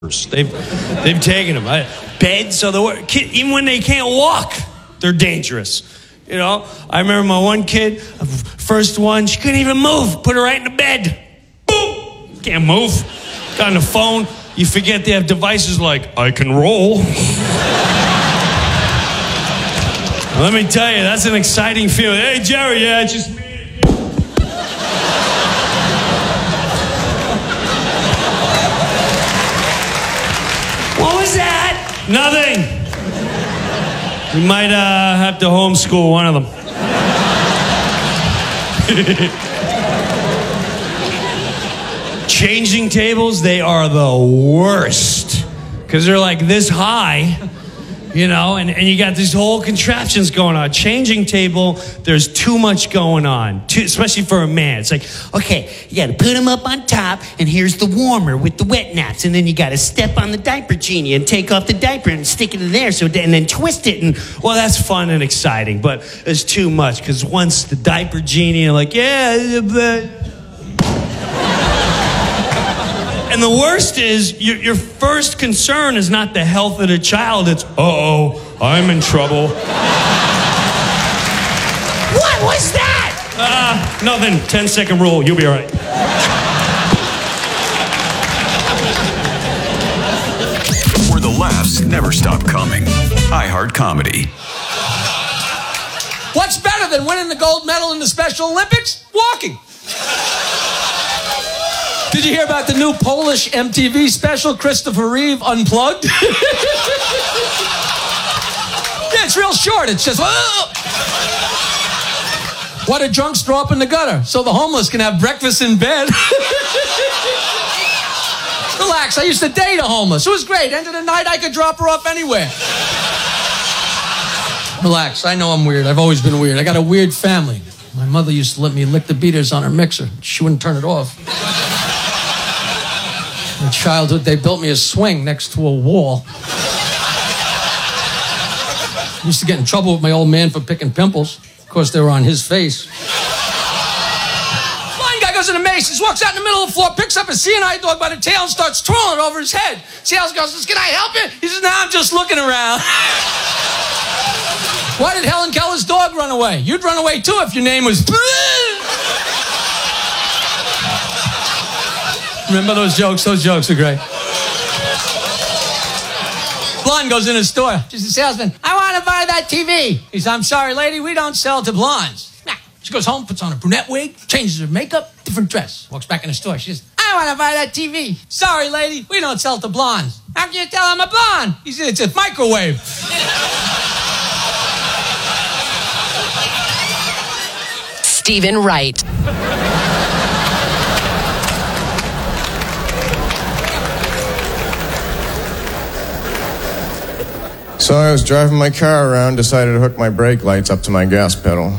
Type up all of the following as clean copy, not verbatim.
They've taken them. Beds are the worst. Even when they can't walk, they're dangerous. You know, I remember my one kid, first one, she couldn't even move. Put her right in the bed. Boom! Can't move. Got on the phone. You forget they have devices like, I can roll. Let me tell you, that's an exciting feeling. Hey, Jerry, yeah, it's just me. What was that? Nothing. We might have to homeschool one of them. Changing tables, they are the worst. Because they're like this high, you know, and you got these whole contraptions going on. Changing table, there's too much going on, especially for a man. It's like, okay, you got to put him up on top, and here's the warmer with the wet naps, and then you got to step on the diaper genie and take off the diaper and stick it in there, and then twist it, and, well, that's fun and exciting, but it's too much, because once the diaper genie, you're like, yeah, and the worst is, your first concern is not the health of the child. It's, uh-oh, I'm in trouble. What was that? Nothing. 10-second rule. You'll be all right. Where the laughs never stop coming. iHeart Comedy. What's better than winning the gold medal in the Special Olympics? Walking. Did you hear about the new Polish MTV special, Christopher Reeve Unplugged? Yeah, it's real short. It's just, why do drunks throw up in the gutter? So the homeless can have breakfast in bed. Relax, I used to date a homeless. It was great. End of the night, I could drop her off anywhere. Relax, I know I'm weird. I've always been weird. I got a weird family. My mother used to let me lick the beaters on her mixer. She wouldn't turn it off. In childhood, they built me a swing next to a wall. I used to get in trouble with my old man for picking pimples. Of course, they were on his face. Blind guy goes into Macy's, walks out in the middle of the floor, picks up a CNI dog by the tail and starts twirling it over his head. Sales girl says, can I help you? He says, no, I'm just looking around. Why did Helen Keller's dog run away? You'd run away too if your name was... Remember those jokes? Those jokes are great. Blonde goes in a store. She's the salesman. I want to buy that TV. He says, I'm sorry, lady, we don't sell to blondes. Nah. She goes home, puts on a brunette wig, changes her makeup, different dress. Walks back in the store. She says, I want to buy that TV. Sorry, lady, we don't sell to blondes. How can you tell I'm a blonde? He said, it's a microwave. Stephen Wright. So I was driving my car around, decided to hook my brake lights up to my gas pedal.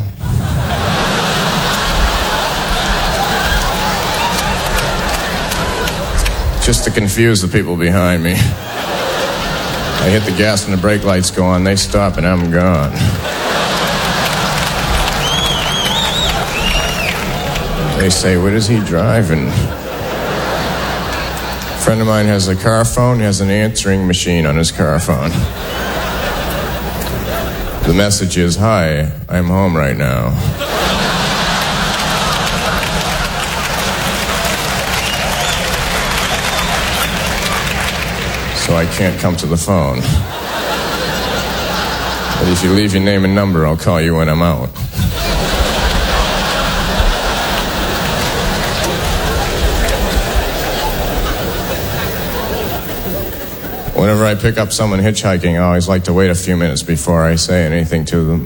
Just to confuse the people behind me. I hit the gas and the brake lights go on, they stop and I'm gone. They say, what is he driving? A friend of mine has a car phone, he has an answering machine on his car phone. The message is, hi, I'm home right now. So I can't come to the phone. But if you leave your name and number, I'll call you when I'm out. Whenever I pick up someone hitchhiking, I always like to wait a few minutes before I say anything to them.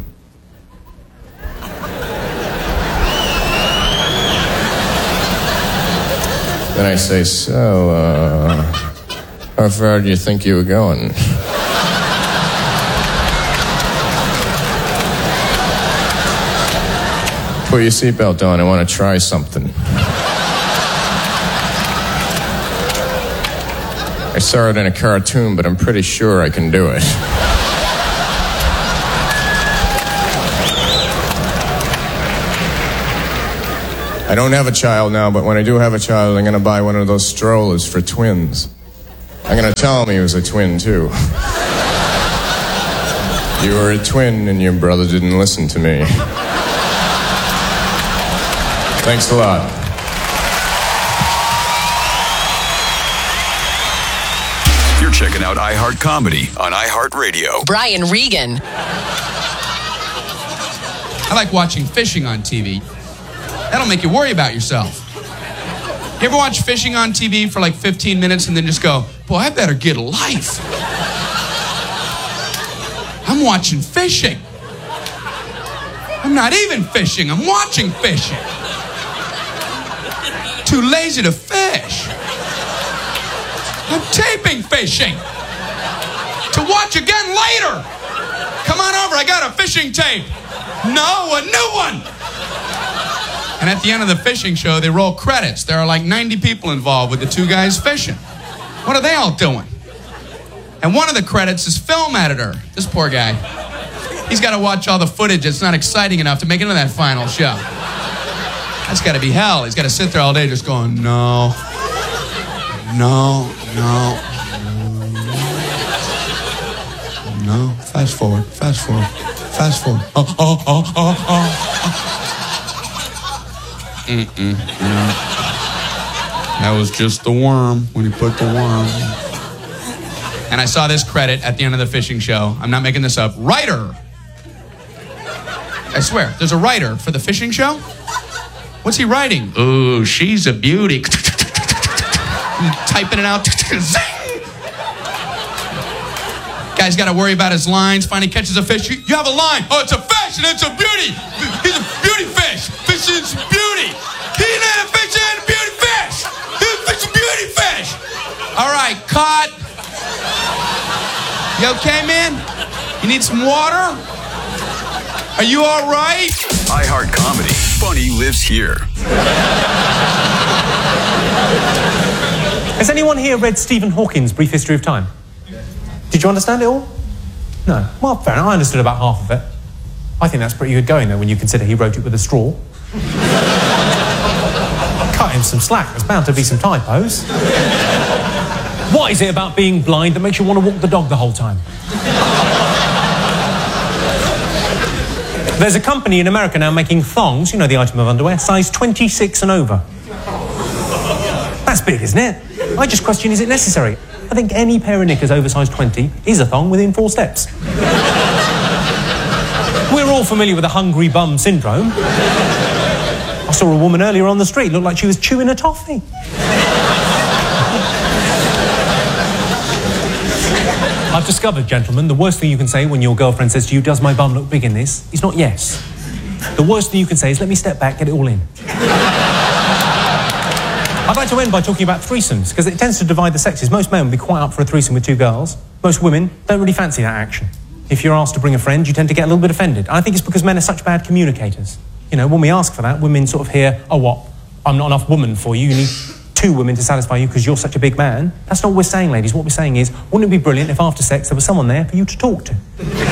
Then I say, so, how far do you think you were going? Put your seatbelt on, I want to try something. I saw it in a cartoon, but I'm pretty sure I can do it. I don't have a child now, but when I do have a child, I'm going to buy one of those strollers for twins. I'm gonna tell him he was a twin, too. You were a twin and your brother didn't listen to me. Thanks a lot. You're checking out iHeart Comedy on iHeartRadio. Brian Regan. I like watching fishing on TV. That'll make you worry about yourself. You ever watch fishing on TV for like 15 minutes and then just go, boy, I better get a life. I'm watching fishing. I'm not even fishing, I'm watching fishing. Too lazy to fish. I'm taping fishing to watch again later. Come on over, I got a fishing tape. No, a new one. And at the end of the fishing show, they roll credits. There are like 90 people involved with the two guys fishing. What are they all doing? And one of the credits is film editor. This poor guy. He's got to watch all the footage that's not exciting enough to make it into that final show. That's got to be hell. He's got to sit there all day just going, no. Fast forward. That was just the worm when he put the worm. And I saw this credit at the end of the fishing show. I'm not making this up. Writer. I swear, there's a writer for the fishing show. What's he writing? Ooh, she's a beauty. Typing it out. Guy's got to worry about his lines. Finally catches a fish. You have a line. Oh, it's a fish and it's a beauty. He's a beauty fish. Fish is beauty. He's not a fish and a beauty fish. He's a fish and beauty fish. All right, cut. You okay, man? You need some water? Are you all right? iHeart Comedy. Funny lives here. Has anyone here read Stephen Hawking's Brief History of Time? Did you understand it all? No. Well, fair enough. I understood about half of it. I think that's pretty good going, though, when you consider he wrote it with a straw. Cut him some slack. There's bound to be some typos. What is it about being blind that makes you want to walk the dog the whole time? There's a company in America now making thongs, you know, the item of underwear, size 26 and over. That's big, isn't it? I just question, is it necessary? I think any pair of knickers over size 20 is a thong within 4 steps. We're all familiar with the hungry bum syndrome. I saw a woman earlier on the street, looked like she was chewing a toffee. I've discovered, gentlemen, the worst thing you can say when your girlfriend says to you, does my bum look big in this, is not yes. The worst thing you can say is, let me step back, get it all in. I'd like to end by talking about threesomes, because it tends to divide the sexes. Most men would be quite up for a threesome with 2 girls. Most women don't really fancy that action. If you're asked to bring a friend, you tend to get a little bit offended. And I think it's because men are such bad communicators. You know, when we ask for that, women sort of hear, oh, what? I'm not enough woman for you. You need 2 women to satisfy you because you're such a big man. That's not what we're saying, ladies. What we're saying is, wouldn't it be brilliant if after sex there was someone there for you to talk to?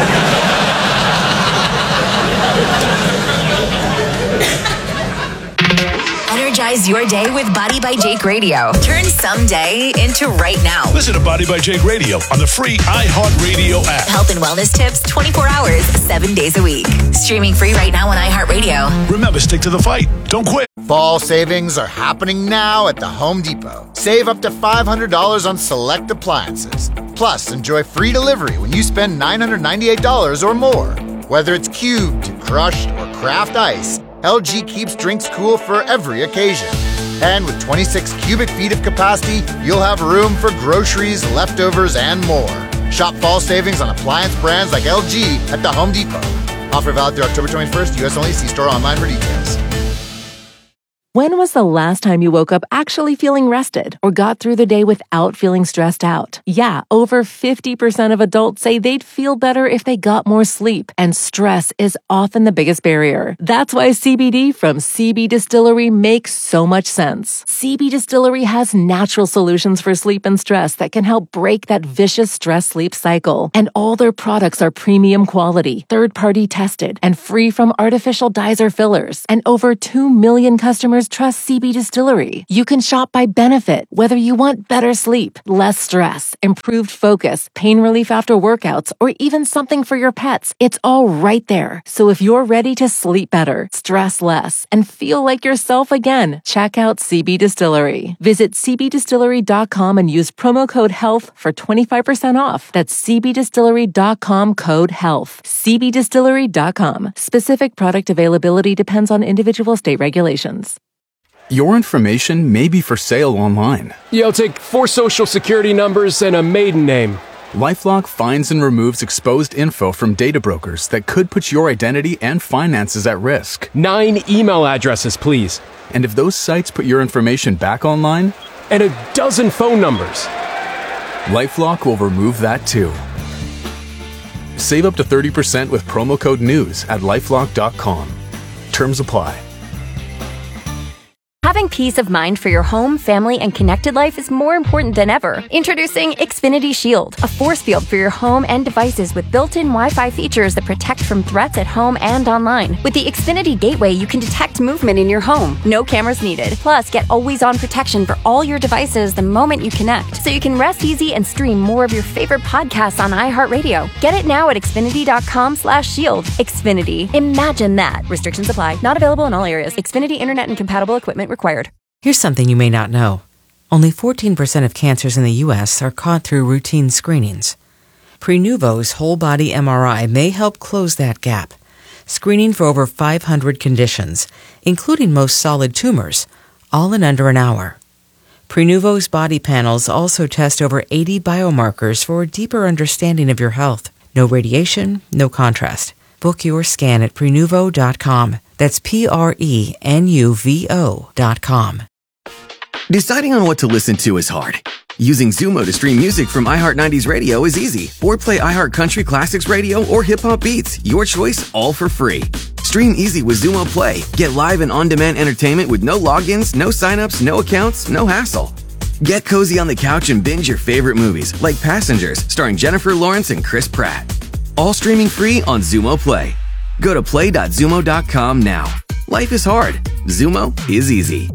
Energize your day with Body by Jake Radio. Turn someday into right now. Listen to Body by Jake Radio on the free iHeartRadio app. Health and wellness tips 24 hours, 7 days a week. Streaming free right now on iHeartRadio. Remember, stick to the fight. Don't quit. Fall savings are happening now at the Home Depot. Save up to $500 on select appliances. Plus, enjoy free delivery when you spend $998 or more. Whether it's cubed, crushed, or craft ice, LG keeps drinks cool for every occasion. And with 26 cubic feet of capacity, you'll have room for groceries, leftovers, and more. Shop fall savings on appliance brands like LG at the Home Depot. Offer valid through October 21st, U.S. only. See store online for details. When was the last time you woke up actually feeling rested or got through the day without feeling stressed out? Yeah, over 50% of adults say they'd feel better if they got more sleep, and stress is often the biggest barrier. That's why CBD from CB Distillery makes so much sense. CB Distillery has natural solutions for sleep and stress that can help break that vicious stress-sleep cycle. And all their products are premium quality, third-party tested, and free from artificial dyes or fillers. And over 2 million customers customers trust CB Distillery. You can shop by benefit, whether you want better sleep, less stress, improved focus, pain relief after workouts, or even something for your pets. It's all right there. So if you're ready to sleep better, stress less, and feel like yourself again, check out CB Distillery. Visit cbdistillery.com and use promo code HEALTH for 25% off. That's cbdistillery.com, code HEALTH. cbdistillery.com. Specific product availability depends on individual state regulations. Your information may be for sale online. I'll take 4 social security numbers and a maiden name. LifeLock finds and removes exposed info from data brokers that could put your identity and finances at risk. 9 email addresses, please. And if those sites put your information back online? And a dozen phone numbers. LifeLock will remove that too. Save up to 30% with promo code NEWS at LifeLock.com. Terms apply. Having peace of mind for your home, family, and connected life is more important than ever. Introducing Xfinity Shield, a force field for your home and devices with built-in Wi-Fi features that protect from threats at home and online. With the Xfinity Gateway, you can detect movement in your home. No cameras needed. Plus, get always-on protection for all your devices the moment you connect, so you can rest easy and stream more of your favorite podcasts on iHeartRadio. Get it now at Xfinity.com/shield. Xfinity. Imagine that. Restrictions apply. Not available in all areas. Xfinity Internet and compatible equipment required. Here's something you may not know. Only 14% of cancers in the U.S. are caught through routine screenings. Prenuvo's whole-body MRI may help close that gap, screening for over 500 conditions, including most solid tumors, all in under an hour. Prenuvo's body panels also test over 80 biomarkers for a deeper understanding of your health. No radiation, no contrast. Book your scan at Prenuvo.com. That's Prenuvo.com. Deciding on what to listen to is hard. Using Zumo to stream music from iHeart 90s Radio is easy. Or play iHeart Country Classics Radio or Hip Hop Beats. Your choice, all for free. Stream easy with Zumo Play. Get live and on-demand entertainment with no logins, no signups, no accounts, no hassle. Get cozy on the couch and binge your favorite movies, like Passengers, starring Jennifer Lawrence and Chris Pratt. All streaming free on Zumo Play. Go to play.zumo.com now. Life is hard. Zumo is easy.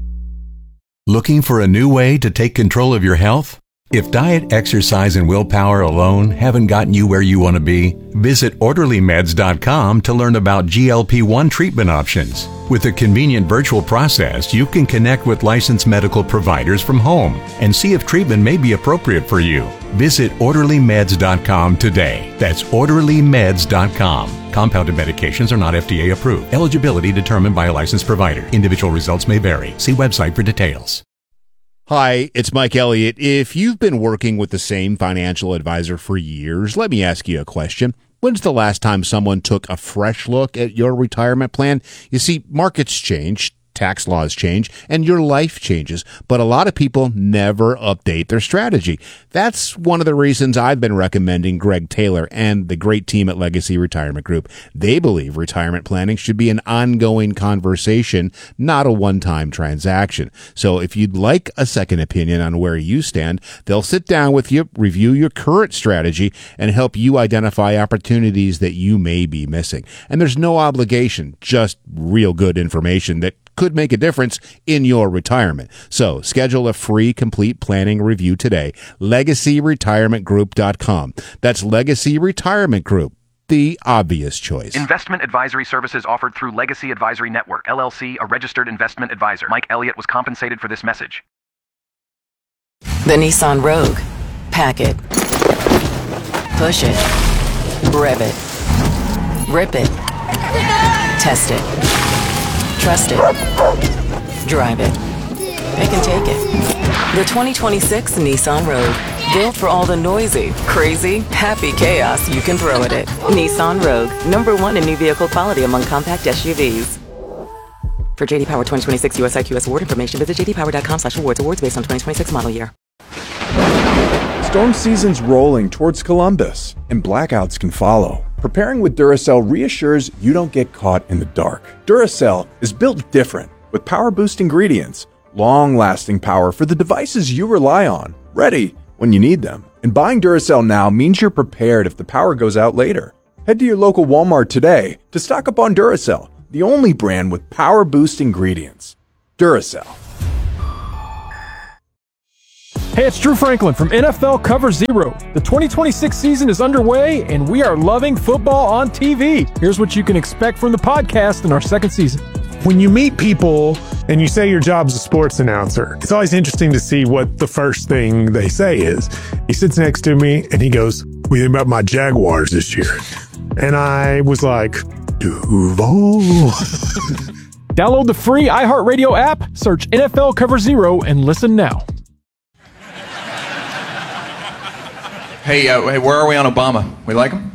Looking for a new way to take control of your health? If diet, exercise, and willpower alone haven't gotten you where you want to be, visit OrderlyMeds.com to learn about GLP-1 treatment options. With a convenient virtual process, you can connect with licensed medical providers from home and see if treatment may be appropriate for you. Visit OrderlyMeds.com today. That's OrderlyMeds.com. Compounded medications are not FDA approved. Eligibility determined by a licensed provider. Individual results may vary. See website for details. Hi, it's Mike Elliott. If you've been working with the same financial advisor for years, let me ask you a question. When's the last time someone took a fresh look at your retirement plan? You see, markets change, tax laws change, and your life changes, but a lot of people never update their strategy. That's one of the reasons I've been recommending Greg Taylor and the great team at Legacy Retirement Group. They believe retirement planning should be an ongoing conversation, not a one-time transaction. So if you'd like a second opinion on where you stand, they'll sit down with you, review your current strategy, and help you identify opportunities that you may be missing. And there's no obligation, just real good information that could make a difference in your retirement. So schedule a free complete planning review today. LegacyRetirementGroup.com. That's Legacy Retirement Group, the obvious choice. Investment advisory services offered through Legacy Advisory Network, LLC, a registered investment advisor. Mike Elliott was compensated for this message. The Nissan Rogue. Pack it. Push it. Rev it. Rip it. Test it. Trust it. Drive it. Pick and take it. The 2026 Nissan Rogue. Built for all the noisy, crazy, happy chaos you can throw at it. Nissan Rogue. #1 in new vehicle quality among compact SUVs. For JD Power 2026 US IQS award information, visit jdpower.com/awards. Awards based on 2026 model year. Storm season's rolling towards Columbus, and blackouts can follow. Preparing with Duracell reassures you don't get caught in the dark. Duracell is built different, with power-boost ingredients, long-lasting power for the devices you rely on, ready when you need them. And buying Duracell now means you're prepared if the power goes out later. Head to your local Walmart today to stock up on Duracell, the only brand with power-boost ingredients. Duracell. Hey, it's Drew Franklin from NFL Cover Zero. The 2026 season is underway, and we are loving football on TV. Here's what you can expect from the podcast in our second season. When you meet people and you say your job's a sports announcer, it's always interesting to see what the first thing they say is. He sits next to me and he goes, "What do you think about my Jaguars this year?" And I was like, Duval. Download the free iHeartRadio app, search NFL Cover Zero, and listen now. Hey, where are we on Obama? We like him?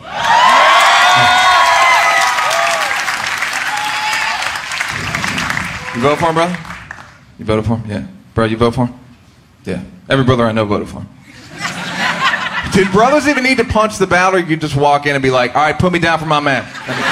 You vote for him, brother? You voted for him? Yeah. Bro, you vote for him? Yeah. Every brother I know voted for him. Did brothers even need to punch the ballot, or you could just walk in and be like, all right, put me down for my man?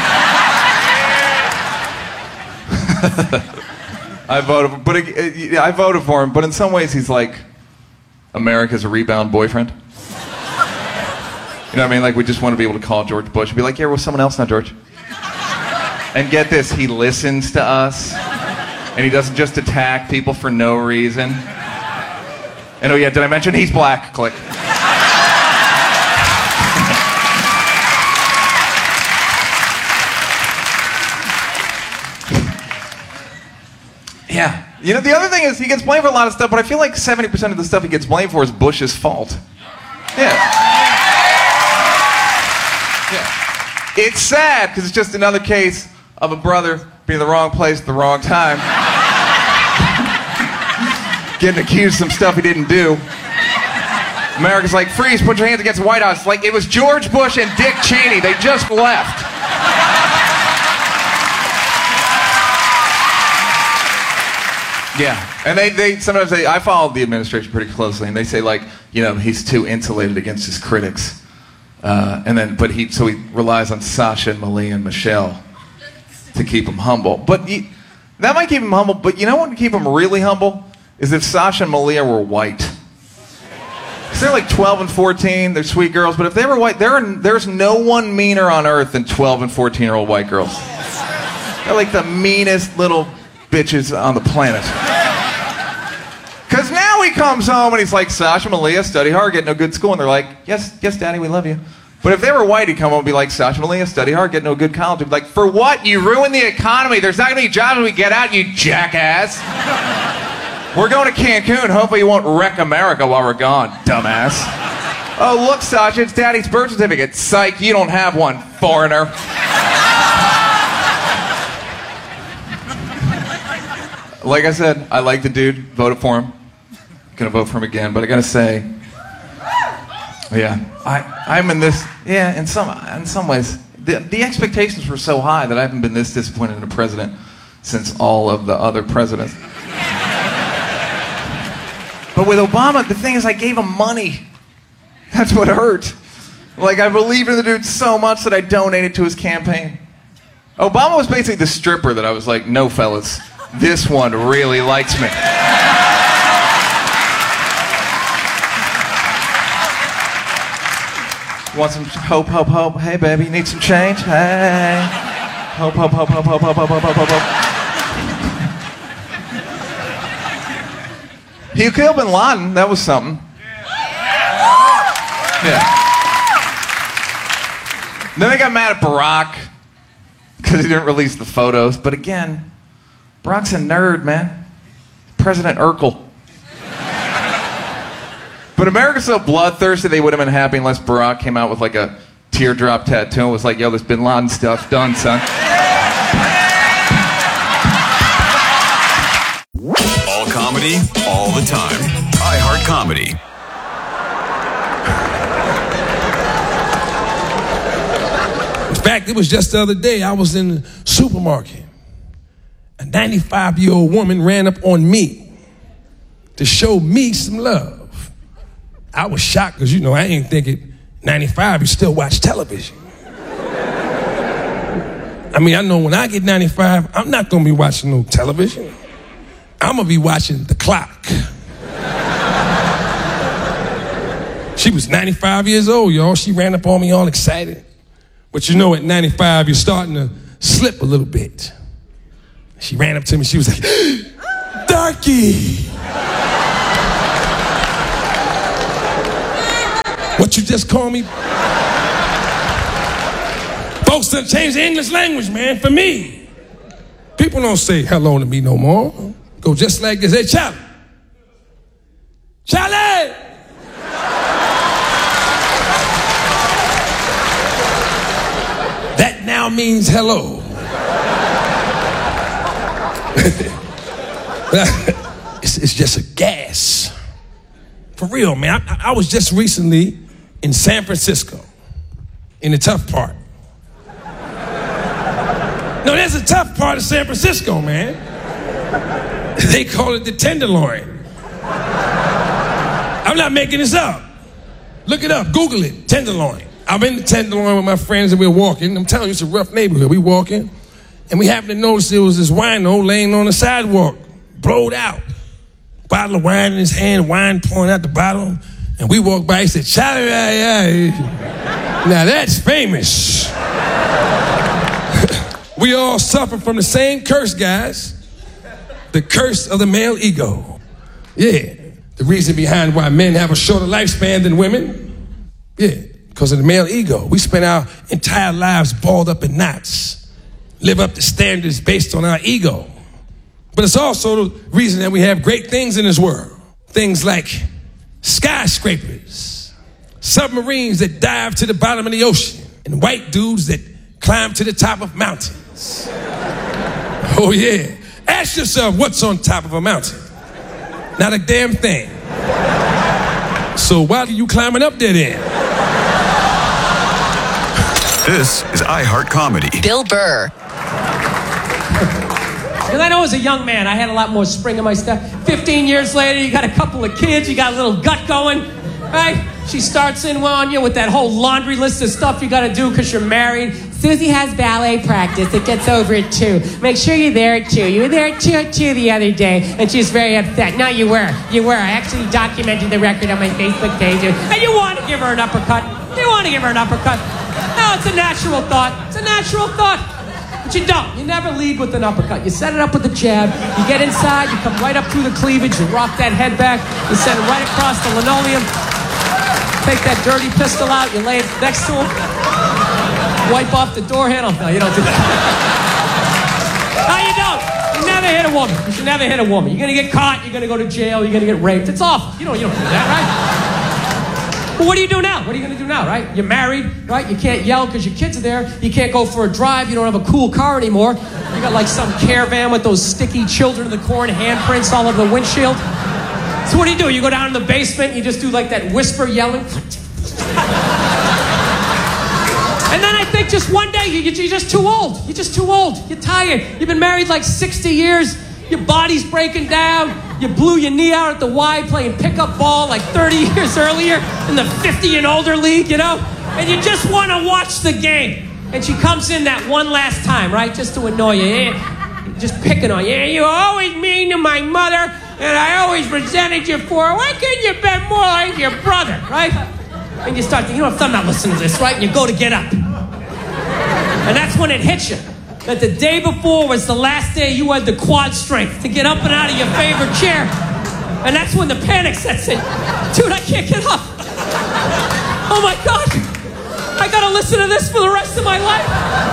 I voted for him, but in some ways he's like America's rebound boyfriend. You know what I mean? Like, we just want to be able to call George Bush and be like, yeah, we're someone else now, George. And get this, he listens to us, and he doesn't just attack people for no reason. And oh yeah, did I mention he's black? Click. Yeah. You know, the other thing is he gets blamed for a lot of stuff, but I feel like 70% of the stuff he gets blamed for is Bush's fault. Yeah. It's sad because it's just another case of a brother being in the wrong place at the wrong time. Getting accused of some stuff he didn't do. America's like, freeze, put your hands against the White House. Like, it was George Bush and Dick Cheney. They just left. Yeah, and they sometimes I follow the administration pretty closely, and they say, like, you know, he's too insulated against his critics. But he relies on Sasha and Malia and Michelle to keep him humble. But that might keep him humble, but you know what would keep him really humble? Is if Sasha and Malia were white. Because they're like 12 and 14, they're sweet girls, but if they were white, there's no one meaner on earth than 12 and 14-year-old white girls. They're like the meanest little bitches on the planet. Because now he comes home and he's like, Sasha, Malia, study hard, get no good school. And they're like, yes, Daddy, we love you. But if they were white, he'd come home and be like, Sasha, Malia, study hard, get no good college. He'd be like, for what? You ruined the economy. There's not going to be jobs when we get out, you jackass. We're going to Cancun. Hopefully you won't wreck America while we're gone, dumbass. Oh, look, Sasha, it's Daddy's birth certificate. Psych, you don't have one, foreigner. Like I said, I like the dude, voted for him. Gonna vote for him again, but I gotta say, yeah, I'm in this, yeah, in some ways, the expectations were so high that I haven't been this disappointed in a president since all of the other presidents. But with Obama, the thing is, I gave him money. That's what hurt. Like, I believed in the dude so much that I donated to his campaign. Obama was basically the stripper that I was like, no, fellas, this one really likes me. Want some hope, hope, hope? Hey, baby, you need some change? Hey. Hope, hope, hope, hope, hope, hope, hope, hope, hope, hope. He killed Bin Laden. That was something. Yeah. Then they got mad at Barack because he didn't release the photos. But again, Barack's a nerd, man. President Urkel. But America's so bloodthirsty they would have been happy unless Barack came out with like a teardrop tattoo and was like, yo, this Bin Laden stuff's done, son. All comedy, all the time. iHeart Comedy. In fact, it was just the other day, I was in the supermarket. A 95-year-old woman ran up on me to show me some love. I was shocked because, you know, I ain't thinking 95, you still watch television. I mean, I know when I get 95, I'm not going to be watching no television. I'm going to be watching the clock. She was 95 years old, y'all. She ran up on me all excited. But you know, at 95, you're starting to slip a little bit. She ran up to me. She was like, turkey. What you just call me? Folks done changed the English language, man, for me. People don't say hello to me no more. Go just like this. Hey, Charlie. Charlie! That now means hello. It's just a gas. For real, man. I was just recently in San Francisco, in the tough part. No, there's a tough part of San Francisco, man. They call it the Tenderloin. I'm not making this up. Look it up, Google it, Tenderloin. I'm in the Tenderloin with my friends and we're walking. I'm telling you, it's a rough neighborhood. We walking, and we happened to notice there was this wino laying on the sidewalk, blowed out. Bottle of wine in his hand, wine pouring out the bottle. And we walked by, he said, Charlie, now that's famous. We all suffer from the same curse, guys. The curse of the male ego. Yeah, the reason behind why men have a shorter lifespan than women. Yeah, because of the male ego. We spend our entire lives balled up in knots. Live up to standards based on our ego. But it's also the reason that we have great things in this world. Things like skyscrapers, submarines that dive to the bottom of the ocean, and white dudes that climb to the top of mountains. Oh yeah. Ask yourself what's on top of a mountain. Not a damn thing. So why are you climbing up there then? This is iHeart Comedy. Bill Burr. Because I know as a young man, I had a lot more spring in my step. 15 years later, you got a couple of kids, you got a little gut going, right? She starts in on you with that whole laundry list of stuff you got to do because you're married. Susie has ballet practice. It gets over at 2. Make sure you're there at 2. You were there at 2 the other day, and she's very upset. No, you were. You were. I actually documented the record on my Facebook page. And you want to give her an uppercut. You want to give her an uppercut. No, it's a natural thought. It's a natural thought. But you don't. You never lead with an uppercut. You set it up with a jab. You get inside. You come right up through the cleavage. You rock that head back. You send it right across the linoleum. Take that dirty pistol out. You lay it next to him. Wipe off the door handle. No, you don't do that. No, you don't. You never hit a woman. You should never hit a woman. You're going to get caught. You're going to go to jail. You're going to get raped. It's awful. You don't do that, right? But what do you do now? What are you going to do now, right? You're married, right? You can't yell because your kids are there. You can't go for a drive. You don't have a cool car anymore. You got like some caravan with those sticky children in the corn handprints all over the windshield. So what do? You go down in the basement. You just do like that whisper yelling. And then I think just one day you're just too old. You're just too old. You're tired. You've been married like 60 years. Your body's breaking down. You blew your knee out at the Y playing pickup ball like 30 years earlier in the 50 and older league, you know? And you just want to watch the game. And she comes in that one last time, right? Just to annoy you. Yeah? Just picking on you. Yeah, you always mean to my mother, and I always resented you for her. Why can't you be more like your brother, right? And you start thinking, I'm not listening to this, right? And you go to get up. And that's when it hits you. That the day before was the last day you had the quad strength to get up and out of your favorite chair. And that's when the panic sets in. Dude, I can't get up. Oh my God. I gotta listen to this for the rest of my life.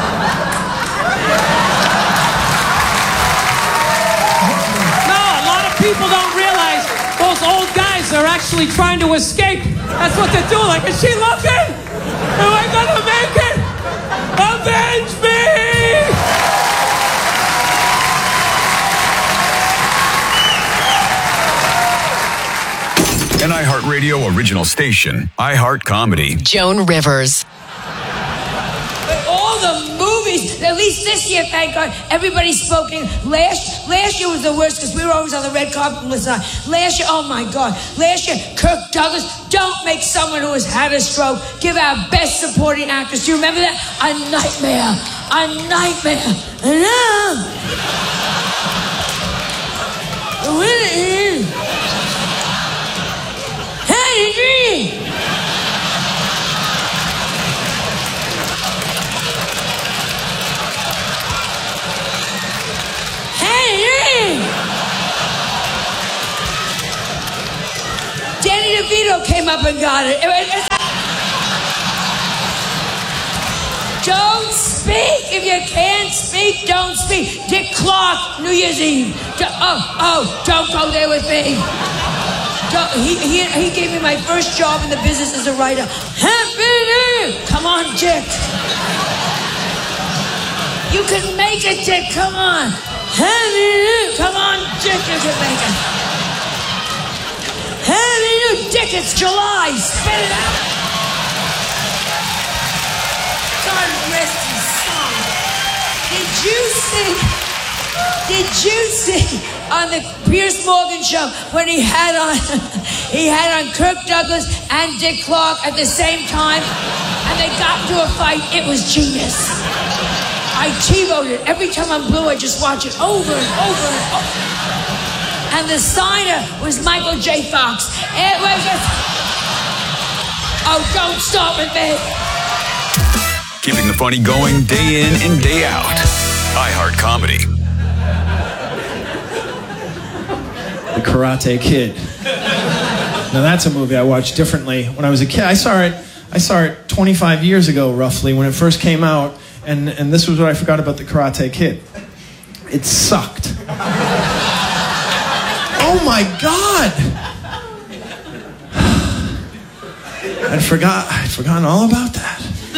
No, a lot of people don't realize those old guys are actually trying to escape. That's what they're doing. Like, is she looking? Am I gonna make it? Avenge me! An iHeartRadio original station, iHeart Comedy. Joan Rivers. All the movies, at least this year, thank God, everybody's spoken. Last year was the worst because we were always on the red carpet and listening. Last year, oh my God. Last year, Kirk Douglas, don't make someone who has had a stroke give our best supporting actress. Do you remember that? A nightmare. A nightmare. Hey, dream. Hey, up and got it. Don't speak. If you can't speak, don't speak. Dick Clark, New Year's Eve. Don't go there with me. He gave me my first job in the business as a writer. Happy New Year. Come on, Dick. You can make it, Dick. Come on. Happy New Year. Come on, Dick. You can make it. Happy New Year, Dick. It's July. Spit it out. God rest his soul. Did you see on the Piers Morgan show when he had on Kirk Douglas and Dick Clark at the same time, and they got into a fight? It was genius. I TiVoed it. Every time I'm blue, I just watch it over and over and over. And the signer was Michael J. Fox. It was oh, don't stop with me. Keeping the funny going day in and day out. iHeart Comedy. The Karate Kid. Now that's a movie I watched differently when I was a kid. I saw it 25 years ago, roughly, when it first came out, and this was what I forgot about the Karate Kid. It sucked. Oh my God! I'd forgotten all about that.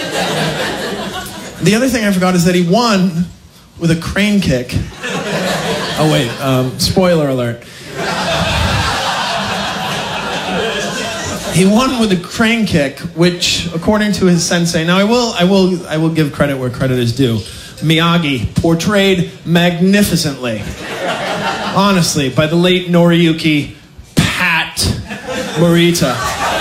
The other thing I forgot is that he won with a crane kick. Oh wait, spoiler alert. He won with a crane kick, which, according to his sensei, now I will give credit where credit is due. Miyagi portrayed magnificently, honestly, by the late Noriyuki Pat Morita.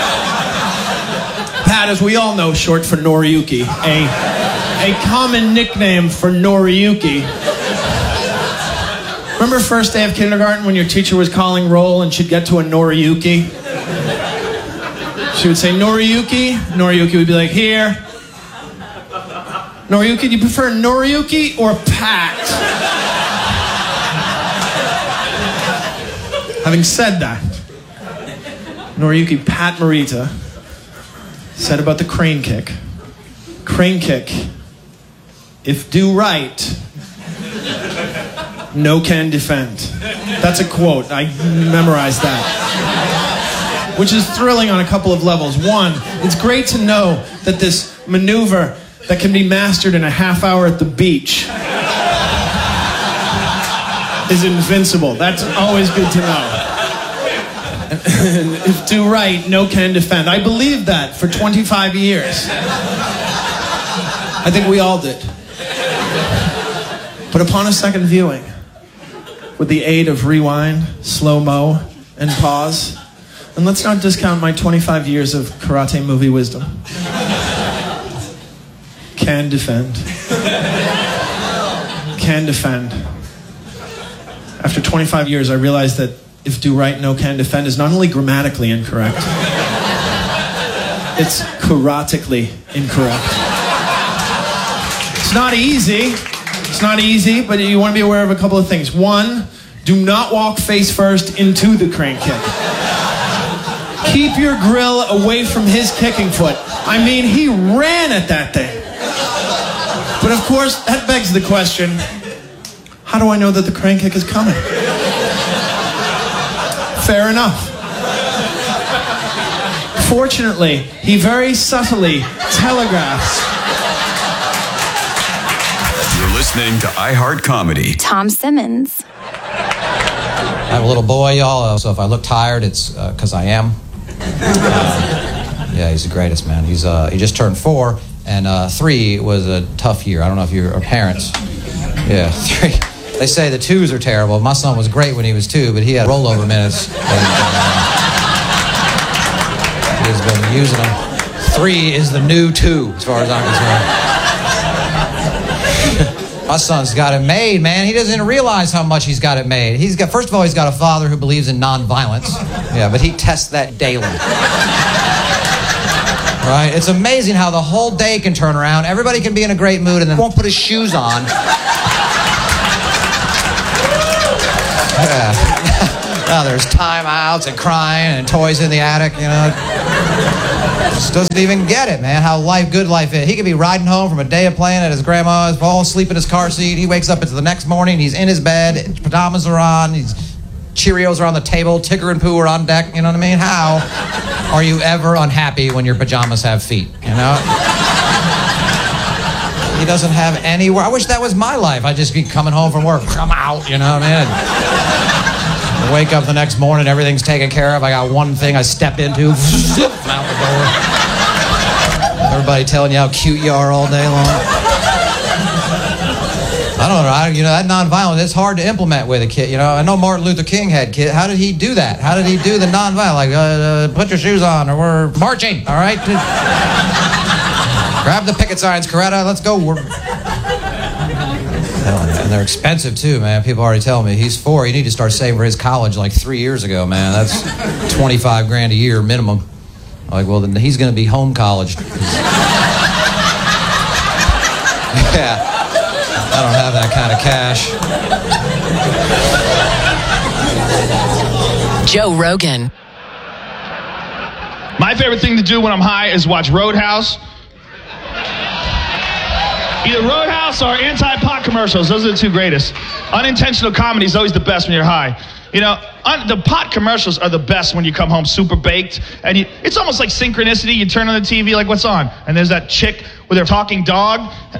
Pat, as we all know, short for Noriyuki, a common nickname for Noriyuki. Remember first day of kindergarten when your teacher was calling roll and she'd get to a Noriyuki? She would say, Noriyuki. Noriyuki would be like, here. Noriyuki, do you prefer Noriyuki or Pat? Having said that, Noriyuki Pat Morita said about the crane kick. Crane kick, if do right, no can defend. That's a quote. I memorized that. Which is thrilling on a couple of levels. One, it's great to know that this maneuver that can be mastered in a half hour at the beach is invincible. That's always good to know. If do right, no can defend. I believed that for 25 years. I think we all did. But upon a second viewing, with the aid of rewind, slow-mo, and pause, and let's not discount my 25 years of karate movie wisdom. Can defend. Can defend. After 25 years, I realized that if do right, no can defend is not only grammatically incorrect, it's karatically incorrect. It's not easy. It's not easy, but you want to be aware of a couple of things. One, do not walk face first into the crane kick. Keep your grill away from his kicking foot. I mean, he ran at that thing. But of course, that begs the question, how do I know that the crane kick is coming? Fair enough. Fortunately, he very subtly telegraphs. You're listening to iHeart Comedy. Tom Simmons. I have a little boy, y'all, so if I look tired, it's because I am. Yeah, he's the greatest, man. He just turned 4, and 3 was a tough year. I don't know if you're parents. Yeah, 3. They say the 2s are terrible. My son was great when he was 2, but he had rollover minutes. He's been using them. 3 is the new 2, as far as I'm concerned. My son's got it made, man. He doesn't realize how much he's got it made. First of all, he's got a father who believes in nonviolence. Yeah, but he tests that daily. Right? It's amazing how the whole day can turn around. Everybody can be in a great mood and then won't put his shoes on. Yeah. Now there's timeouts and crying and toys in the attic, you know. Just doesn't even get it, man, how good life is. He could be riding home from a day of playing at his grandma's, fall asleep in his car seat. He wakes up, it's the next morning, he's in his bed, pajamas are on, Cheerios are on the table, Tigger and Pooh are on deck, you know what I mean? How are you ever unhappy when your pajamas have feet, you know? He doesn't have anywhere. I wish that was my life. I'd just be coming home from work, I'm out, you know what I mean? I wake up the next morning, everything's taken care of. I got one thing I step into, out the door. Everybody telling you how cute you are all day long. I don't know, you know, that nonviolence, it's hard to implement with a kid, you know. I know Martin Luther King had kids. How did he do that? How did he do the nonviolence? Like, put your shoes on or we're marching, all right? Grab the picket signs, Coretta, let's go. And they're expensive too, man. People already tell me he's 4. You need to start saving for his college like 3 years ago, man. That's $25,000 a year minimum. I'm like, well, then he's going to be home colleged. Yeah, I don't have that kind of cash. Joe Rogan. My favorite thing to do when I'm high is watch Roadhouse. Either Roadhouse or anti-pot commercials. Those are the two greatest. Unintentional comedy is always the best when you're high. You know, the pot commercials are the best when you come home super baked. And it's almost like synchronicity. You turn on the TV, like, what's on? And there's that chick with her talking dog.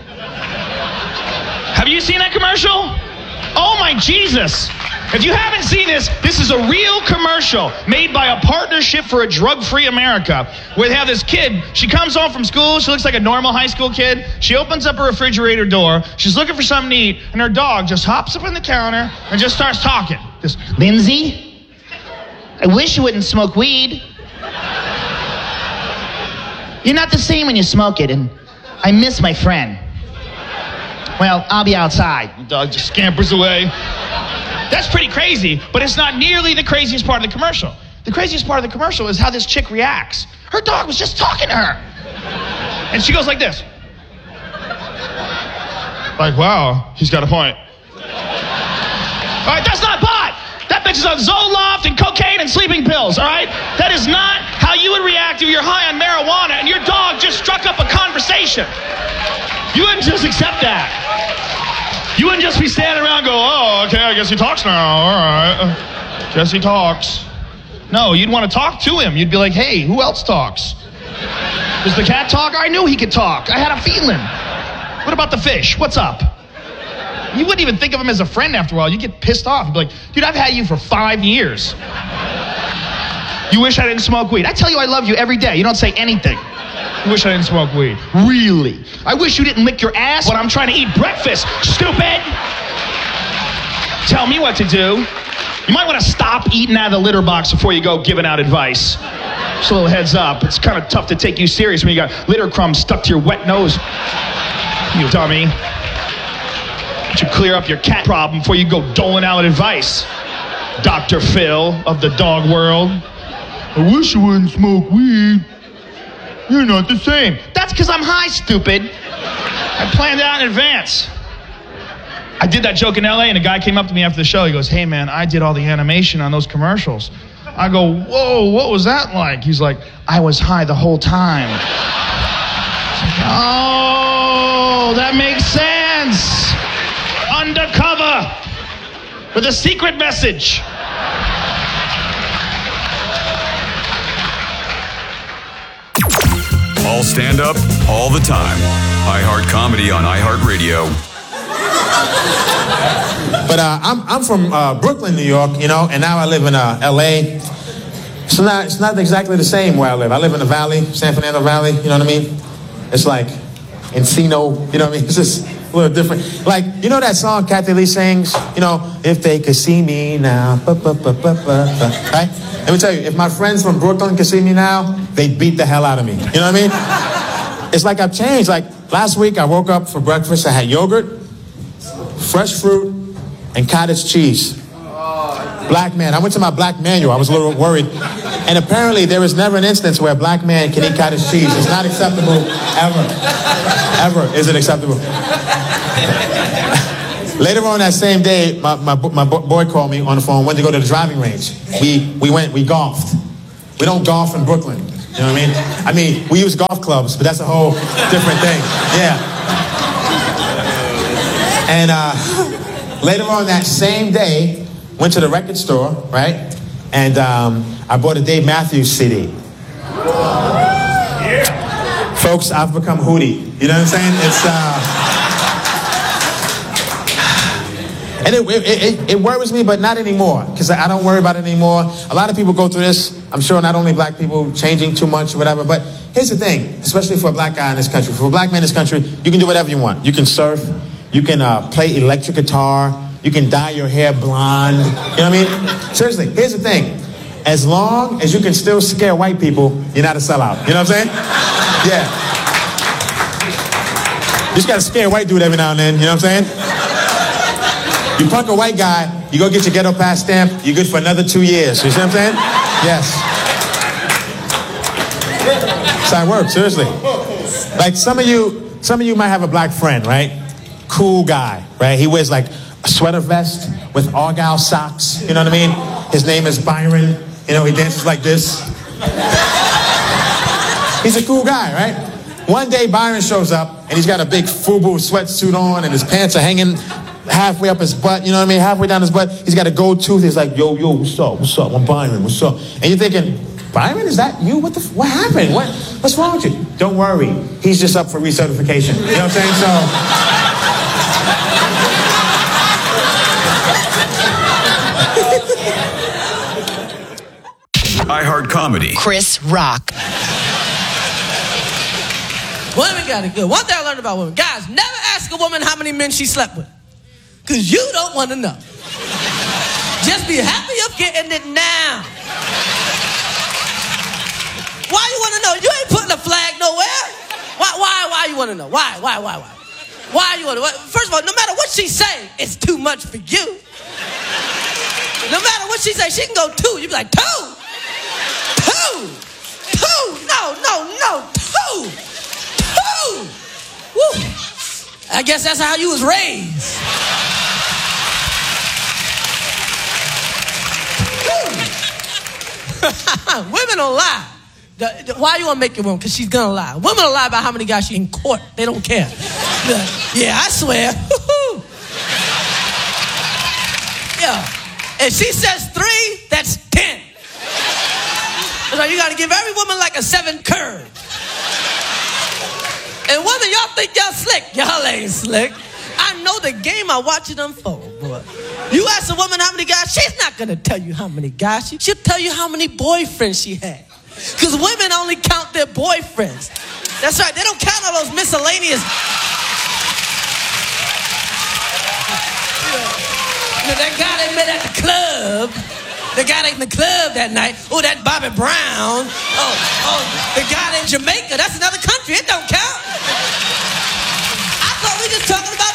Have you seen that commercial? Oh, my Jesus. If you haven't seen this, this is a real commercial made by a partnership for a drug-free America where they have this kid. She comes home from school. She looks like a normal high school kid. She opens up her refrigerator door. She's looking for something to eat, and her dog just hops up on the counter and just starts talking. Just, Lindsay, I wish you wouldn't smoke weed. You're not the same when you smoke it, and I miss my friend. Well, I'll be outside. The dog just scampers away. That's pretty crazy, but it's not nearly the craziest part of the commercial. The craziest part of the commercial is how this chick reacts. Her dog was just talking to her. And she goes like this. Like, wow, he's got a point. All right, that's not pot. That bitch is on Zoloft and cocaine and sleeping pills, all right? That is not how you would react if you're high on marijuana and your dog just struck up a conversation. You wouldn't just accept that. You wouldn't just be standing around and go, oh, okay, I guess he talks now. All right. Guess he talks. No, you'd want to talk to him. You'd be like, hey, who else talks? Does the cat talk? I knew he could talk. I had a feeling. What about the fish? What's up? You wouldn't even think of him as a friend after a while. You'd get pissed off. You'd be like, dude, I've had you for 5 years. You wish I didn't smoke weed. I tell you I love you every day. You don't say anything. You wish I didn't smoke weed. Really? I wish you didn't lick your ass when I'm trying to eat breakfast, stupid. Tell me what to do. You might want to stop eating out of the litter box before you go giving out advice. Just a little heads up. It's kind of tough to take you serious when you got litter crumbs stuck to your wet nose. You dummy. Why don't you clear up your cat problem before you go doling out advice? Dr. Phil of the dog world. I wish you wouldn't smoke weed. You're not the same. That's because I'm high, stupid. I planned it out in advance. I did that joke in LA and a guy came up to me after the show. He goes, hey man, I did all the animation on those commercials. I go, whoa, what was that like? He's like, I was high the whole time. Like, oh, that makes sense. Undercover with a secret message. All stand up, all the time. iHeart Comedy on iHeartRadio. But I'm from Brooklyn, New York, you know, and now I live in L.A. It's not exactly the same where I live. I live in the Valley, San Fernando Valley, you know what I mean? It's like Encino, you know what I mean? It's just a little different. Like, you know that song Kathy Lee sings? You know, if they could see me now, right? Let me tell you, if my friends from Brooklyn could see me now, they'd beat the hell out of me. You know what I mean? It's like I've changed. Like, last week I woke up for breakfast, I had yogurt, fresh fruit, and cottage cheese. Black man. I went to my black manual. I was a little worried. And apparently there is never an instance where a black man can eat cottage cheese. It's not acceptable, ever. Ever is it acceptable. Later on that same day, my boy called me on the phone, went to go to the driving range. We golfed. We don't golf in Brooklyn. You know what I mean? I mean, we use golf clubs, but that's a whole different thing. Yeah. And later on that same day, went to the record store, right? And I bought a Dave Matthews CD. Folks, I've become Hootie. You know what I'm saying? It's and it worries me, but not anymore, because I don't worry about it anymore. A lot of people go through this. I'm sure not only black people changing too much or whatever, but here's the thing, especially for a black guy in this country, for a black man in this country, you can do whatever you want. You can surf, you can play electric guitar, you can dye your hair blonde. You know what I mean? Seriously, here's the thing. As long as you can still scare white people, you're not a sellout. You know what I'm saying? Yeah. You just gotta scare a white dude every now and then, you know what I'm saying? You punk a white guy, you go get your ghetto pass stamp, you're good for another 2 years. You see what I'm saying? Yes. That's how it works, seriously. Like some of you might have a black friend, right? Cool guy, right? He wears like a sweater vest with Argyle socks, you know what I mean? His name is Byron. You know, he dances like this. He's a cool guy, right? One day Byron shows up and he's got a big FUBU sweatsuit on and his pants are hanging halfway up his butt, you know what I mean? Halfway down his butt. He's got a gold tooth. He's like, yo, what's up? What's up? I'm Byron. What's up? And you're thinking, Byron, is that you? What happened? What's wrong with you? Don't worry. He's just up for recertification. You know what I'm saying? iHeart Comedy. Chris Rock. Women got it good. One thing I learned about women, guys, never ask a woman how many men she slept with. Because you don't want to know. Just be happy of getting it now. Why you want to know? You ain't putting a flag nowhere. Why you want to know? Why you want to know? First of all, no matter what she say, it's too much for you. No matter what she say, she can go 2. You be like, 2? 2? No, 2. Woo. I guess that's how you was raised. Women don't lie. Why you want to make your woman? Because she's going to lie. Women will lie about how many guys she in court. They don't care. Yeah, I swear. Yeah. If she says 3, that's 10. So you got to give every woman like a 7 curve. And women, y'all think y'all slick. Y'all ain't slick. I know the game. I watch it unfold, boy. You ask a woman how many guys, she's not going to tell you how many guys. She'll tell you how many boyfriends she had. Because women only count their boyfriends. That's right. They don't count all those miscellaneous. That guy they met at the club. The guy in the club that night. Oh, that Bobby Brown. Oh, the guy in Jamaica. That's another country. It don't count. I thought we were just talking about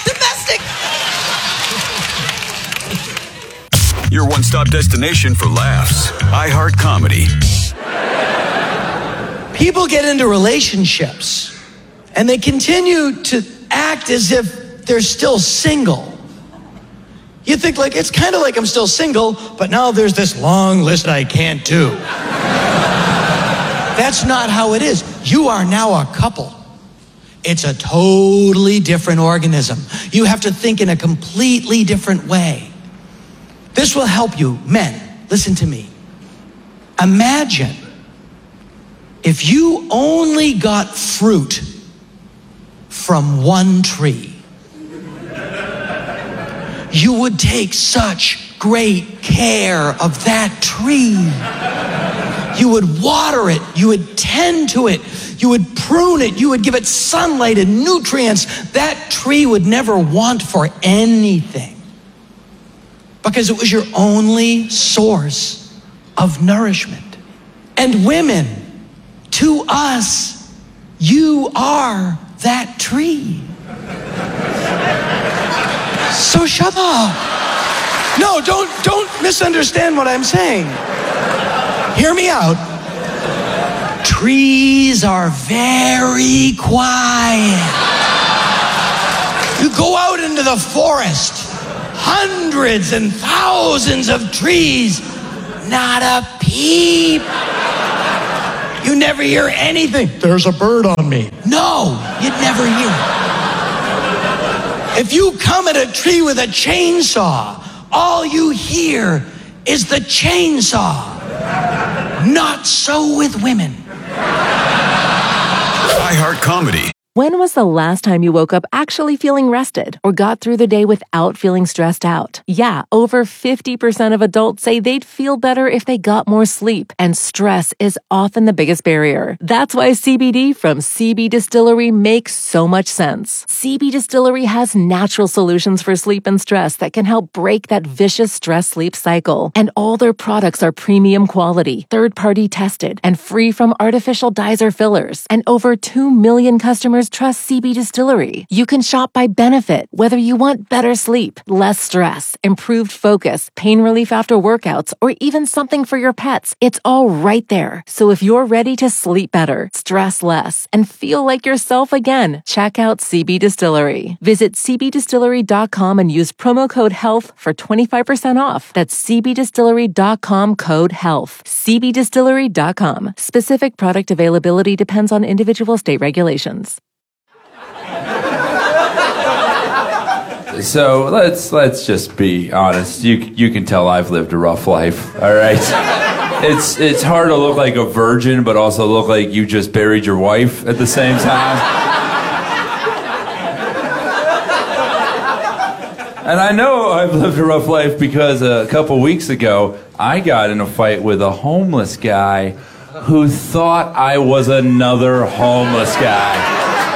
domestic. Your one-stop destination for laughs. iHeart Comedy. People get into relationships and they continue to act as if they're still single. You think like, it's kind of like I'm still single, but now there's this long list I can't do. That's not how it is. You are now a couple. It's a totally different organism. You have to think in a completely different way. This will help you. Men, listen to me. Imagine if you only got fruit from one tree. You would take such great care of that tree. You would water it. You would tend to it. You would prune it. You would give it sunlight and nutrients. That tree would never want for anything because it was your only source of nourishment. And women, to us, you are that tree. So shut up. No, don't misunderstand what I'm saying. Hear me out. Trees are very quiet. You go out into the forest hundreds and thousands of trees. Not a peep. You never hear anything. There's a bird on me. No, you'd never hear it. If you come at a tree with a chainsaw, all you hear is the chainsaw. Not so with women. iHeart Comedy. When was the last time you woke up actually feeling rested or got through the day without feeling stressed out? Yeah, over 50% of adults say they'd feel better if they got more sleep, and stress is often the biggest barrier. That's why CBD from CB Distillery makes so much sense. CB Distillery has natural solutions for sleep and stress that can help break that vicious stress-sleep cycle. And all their products are premium quality, third-party tested, and free from artificial dyes or fillers. And over 2 million customers trust CB Distillery. You can shop by benefit, whether you want better sleep, less stress, improved focus, pain relief after workouts, or even something for your pets. It's all right there. So if you're ready to sleep better, stress less, and feel like yourself again, check out CB Distillery. Visit cbdistillery.com and use promo code HEALTH for 25% off. That's cbdistillery.com code HEALTH. cbdistillery.com. Specific product availability depends on individual state regulations. So let's just be honest. You can tell I've lived a rough life. All right. It's hard to look like a virgin, but also look like you just buried your wife at the same time. And I know I've lived a rough life because a couple weeks ago I got in a fight with a homeless guy who thought I was another homeless guy.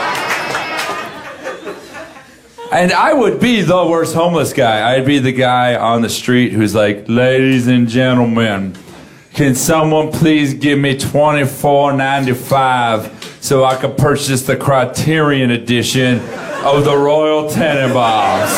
And I would be the worst homeless guy. I'd be the guy on the street who's like, ladies and gentlemen, can someone please give me $24.95 so I can purchase the Criterion edition of the Royal Tenenbaums?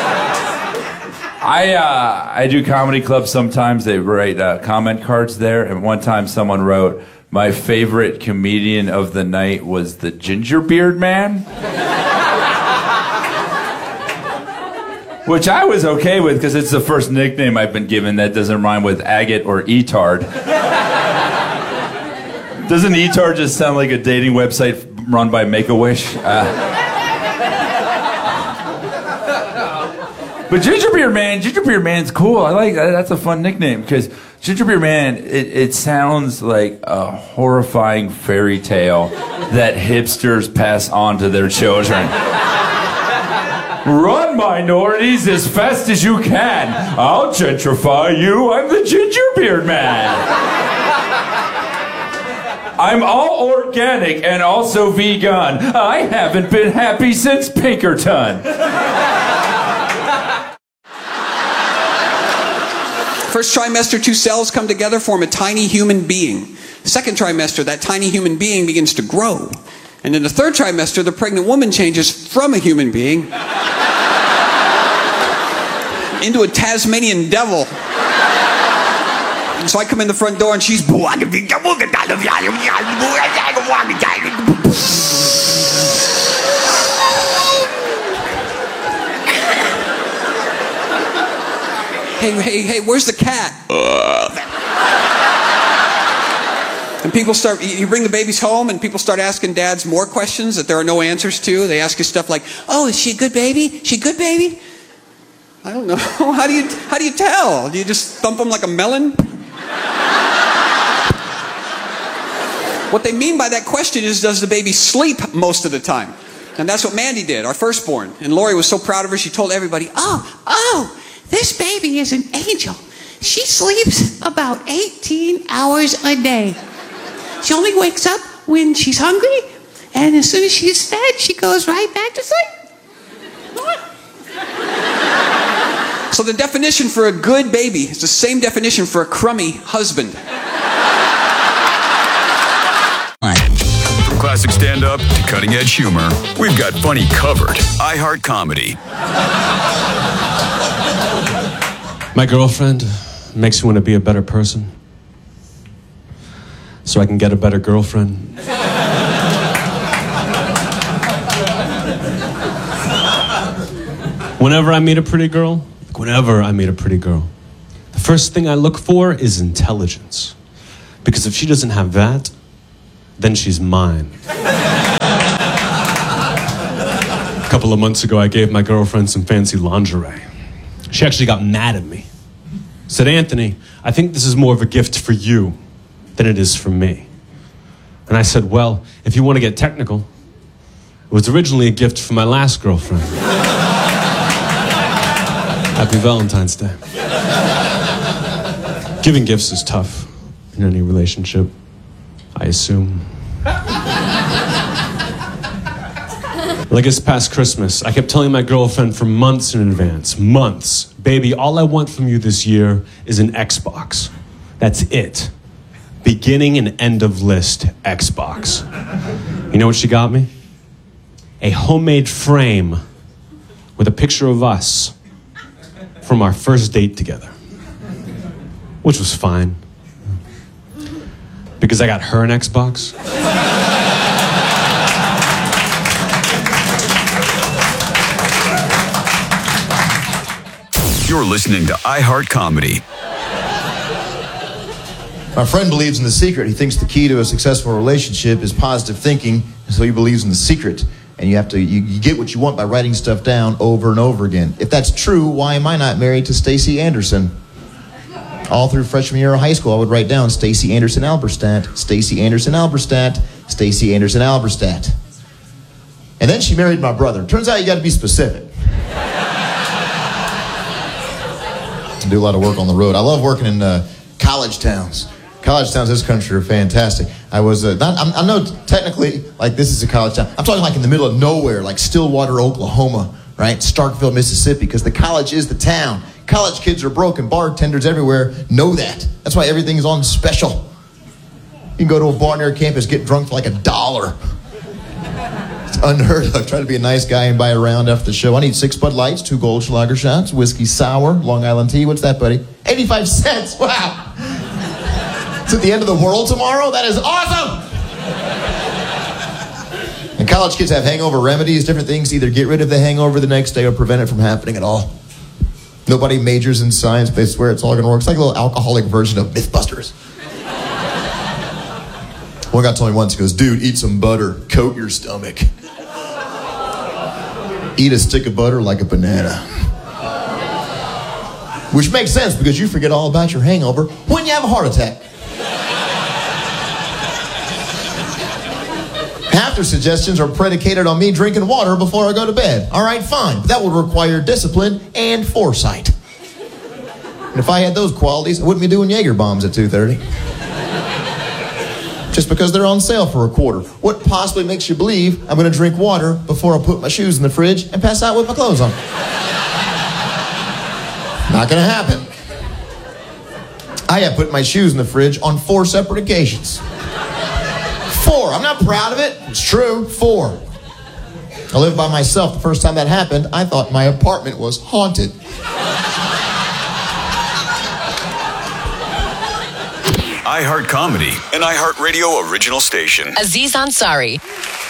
I do comedy clubs sometimes. They write comment cards there. And one time someone wrote, my favorite comedian of the night was the Gingerbeard Man. Which I was okay with because it's the first nickname I've been given that doesn't rhyme with agate or etard. Doesn't etard just sound like a dating website run by Make-A-Wish? But Gingerbeard Man's cool. I like that. That's a fun nickname because Gingerbeard Man, it sounds like a horrifying fairy tale that hipsters pass on to their children. Run, minorities, as fast as you can. I'll gentrify you. I'm the Gingerbeard Man. I'm all organic and also vegan. I haven't been happy since Pinkerton. First trimester, 2 cells come together, form a tiny human being. Second trimester, that tiny human being begins to grow. And in the third trimester, the pregnant woman changes from a human being into a Tasmanian devil. And so I come in the front door and she's... Hey, where's the cat? And people start, you bring the babies home and people start asking dads more questions that there are no answers to. They ask you stuff like, oh, is she a good baby? She a good baby? I don't know. How do you tell? Do you just thump them like a melon? What they mean by that question is, does the baby sleep most of the time? And that's what Mandy did, our firstborn. And Lori was so proud of her, she told everybody, oh, this baby is an angel. She sleeps about 18 hours a day. She only wakes up when she's hungry, and as soon as she's fed, she goes right back to sleep. So the definition for a good baby is the same definition for a crummy husband. From classic stand-up to cutting-edge humor, we've got funny covered. iHeart Comedy. My girlfriend makes me want to be a better person so I can get a better girlfriend. Whenever I meet a pretty girl, whenever I meet a pretty girl, the first thing I look for is intelligence. Because if she doesn't have that, then she's mine. A couple of months ago, I gave my girlfriend some fancy lingerie. She actually got mad at me. Said, Anthony, I think this is more of a gift for you than it is for me. And I said, well, if you want to get technical, it was originally a gift for my last girlfriend. Happy Valentine's Day. Giving gifts is tough in any relationship, I assume. Like this past Christmas, I kept telling my girlfriend for months in advance, months, baby, all I want from you this year is an Xbox. That's it. Beginning and end of list Xbox. You know what she got me? A homemade frame with a picture of us from our first date together. Which was fine. Because I got her an Xbox. You're listening to iHeart Comedy. My friend believes in The Secret. He thinks the key to a successful relationship is positive thinking, so he believes in The Secret. And you get what you want by writing stuff down over and over again. If that's true, why am I not married to Stacey Anderson? All through freshman year of high school, I would write down Stacey Anderson Alberstadt, Stacey Anderson Alberstadt, Stacey Anderson Alberstadt. And then she married my brother. Turns out you got to be specific. I do a lot of work on the road. I love working in college towns. College towns in this country are fantastic. I was, I know technically, like this is a college town. I'm talking like in the middle of nowhere, like Stillwater, Oklahoma, right? Starkville, Mississippi, because the college is the town. College kids are broke and bartenders everywhere know that. That's why everything is on special. You can go to a bar near campus, get drunk for like $1. It's unheard of. Try to be a nice guy and buy a round after the show. I need 6 Bud Lights, 2 Goldschlager shots, whiskey sour, Long Island tea. What's that, buddy? 85 cents. Wow. It's at the end of the world tomorrow? That is awesome! And college kids have hangover remedies, different things to either get rid of the hangover the next day or prevent it from happening at all. Nobody majors in science, but they swear it's all going to work. It's like a little alcoholic version of Mythbusters. One guy told me once, he goes, dude, eat some butter, coat your stomach. Eat a stick of butter like a banana. Which makes sense because you forget all about your hangover when you have a heart attack. Half their suggestions are predicated on me drinking water before I go to bed. All right, fine. But that would require discipline and foresight. And if I had those qualities, I wouldn't be doing Jaeger bombs at 2:30. Just because they're on sale for $1. What possibly makes you believe I'm going to drink water before I put my shoes in the fridge and pass out with my clothes on? Not going to happen. I have put my shoes in the fridge on 4 separate occasions. 4. I'm not proud of it. It's true. 4. I lived by myself. The first time that happened, I thought my apartment was haunted. iHeart Comedy, an iHeartRadio original station. Aziz Ansari.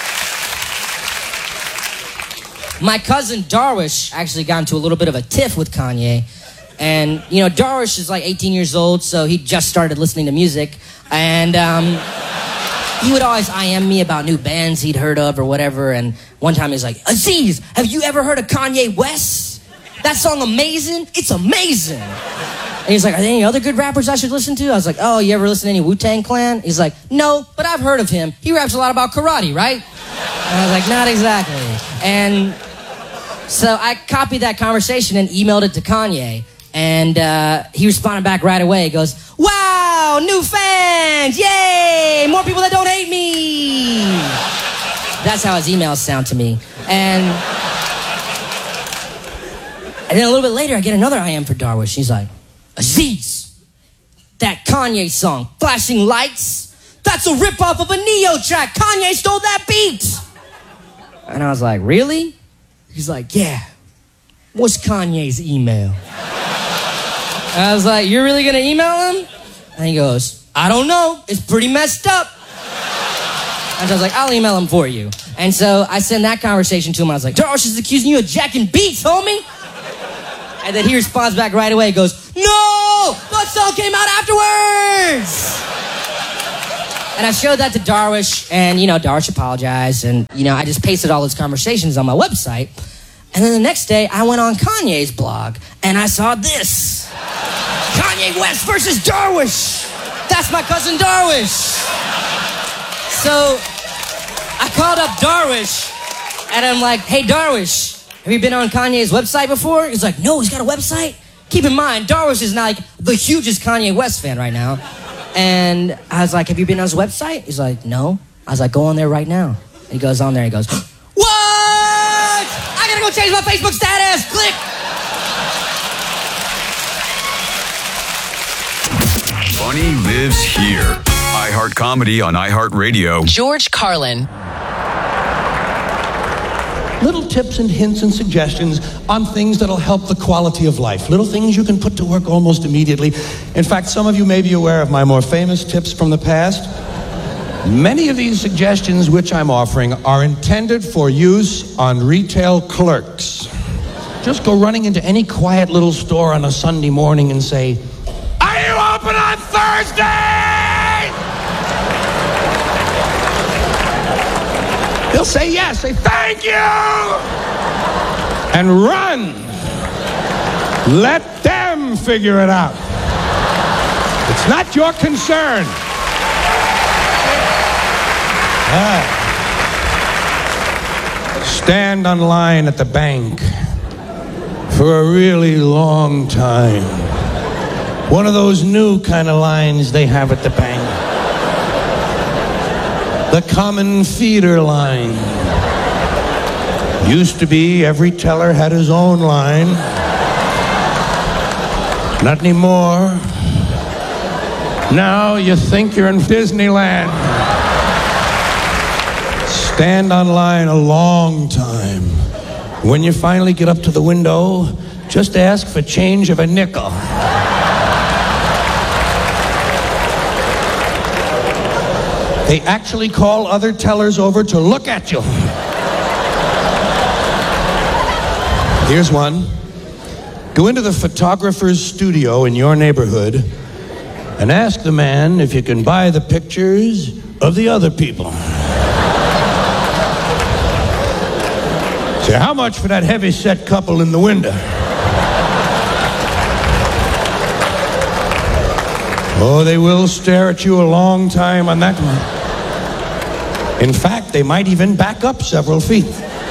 My cousin Darwish actually got into a little bit of a tiff with Kanye. And, you know, Darwish is like 18 years old, so he just started listening to music. And he would always IM me about new bands he'd heard of or whatever. And one time he's like, Aziz, have you ever heard of Kanye West? That song Amazing? It's amazing. And he's like, are there any other good rappers I should listen to? I was like, oh, you ever listen to any Wu-Tang Clan? He's like, no, but I've heard of him. He raps a lot about karate, right? And I was like, not exactly. And so I copied that conversation and emailed it to Kanye. And he responded back right away. He goes, wow, new fans, yay, more people that don't hate me. That's how his emails sound to me. And then a little bit later, I get another IM for Darwish. He's like, Aziz, that Kanye song, Flashing Lights, that's a ripoff of a Neo track. Kanye stole that beat. And I was like, really? He's like, yeah. What's Kanye's email? I was like, you're really going to email him? And he goes, I don't know. It's pretty messed up. And so I was like, I'll email him for you. And so I sent that conversation to him. I was like, Darwish is accusing you of jacking beats, homie. And then he responds back right away, goes, no! What song came out afterwards? And I showed that to Darwish, and, Darwish apologized, and, I just pasted all those conversations on my website. And then the next day, I went on Kanye's blog, and I saw this. Kanye West versus Darwish. That's my cousin Darwish. So I called up Darwish, and I'm like, hey, Darwish, have you been on Kanye's website before? He's like, no, he's got a website? Keep in mind, Darwish is like the hugest Kanye West fan right now. And I was like, have you been on his website? He's like, no. I was like, go on there right now. And he goes on there, and he goes, what? I gotta go change my Facebook status. Click. Funny lives here. iHeart Comedy on iHeartRadio. George Carlin. Little tips and hints and suggestions on things that'll help the quality of life. Little things you can put to work almost immediately. In fact, some of you may be aware of my more famous tips from the past. Many of these suggestions which I'm offering are intended for use on retail clerks. Just go running into any quiet little store on a Sunday morning and say, "Are you open on Thursday?" They'll say yes, say thank you, and run. Let them figure it out. It's not your concern. Stand on line at the bank for a really long time. One of those new kind of lines they have at the bank. The common feeder line. Used to be every teller had his own line. Not anymore. Now you think you're in Disneyland. Stand on line a long time. When you finally get up to the window, just ask for change of a nickel. They actually call other tellers over to look at you. Here's one. Go into the photographer's studio in your neighborhood and ask the man if you can buy the pictures of the other people. Say, how much for that heavy-set couple in the window? Oh, they will stare at you a long time on that one. In fact, they might even back up several feet.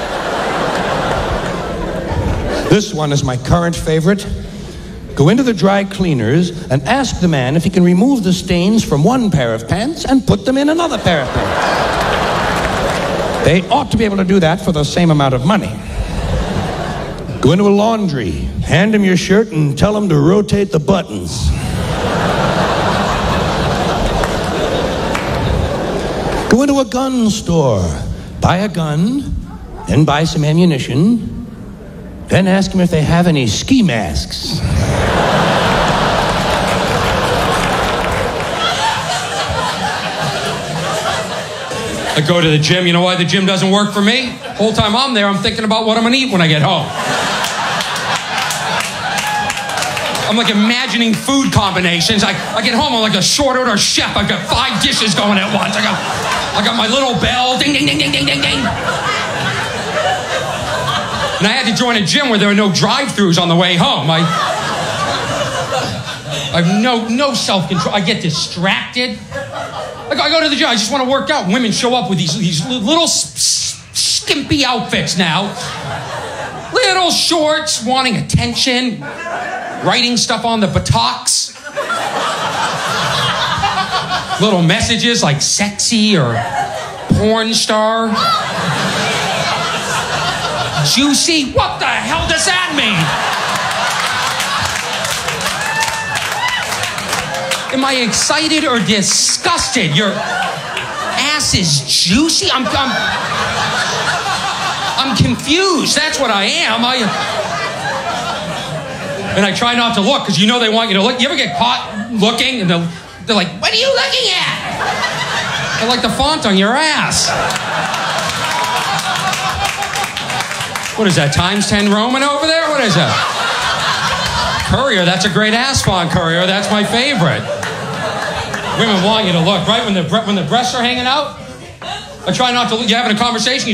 This one is my current favorite. Go into the dry cleaners and ask the man if he can remove the stains from one pair of pants and put them in another pair of pants. They ought to be able to do that for the same amount of money. Go into a laundry, hand him your shirt and tell him to rotate the buttons. Go into a gun store, buy a gun, then buy some ammunition, then ask them if they have any ski masks. I go to the gym. You know why the gym doesn't work for me? Whole time I'm there, I'm thinking about what I'm gonna eat when I get home. I'm like imagining food combinations. I get home, I'm like a short order chef. I've got 5 dishes going at once. I got my little bell, ding, ding, ding, ding, ding, ding, ding. And I had to join a gym where there were no drive-thrus on the way home. I have no self-control. I get distracted. I go to the gym. I just want to work out. Women show up with these little skimpy outfits now. Little shorts, wanting attention, writing stuff on the buttocks. Little messages like sexy or porn star. Juicy. What the hell does that mean? Am I excited or disgusted? Your ass is juicy? I'm confused. That's what I am. And I try not to look because you know they want you to look. You ever get caught looking and they're like, what are you looking at? They're like the font on your ass. What is that, times 10 Roman over there? What is that? Courier, that's a great ass font, Courier. That's my favorite. Women want you to look, right? When the breasts are hanging out. I try not to look. You're having a conversation.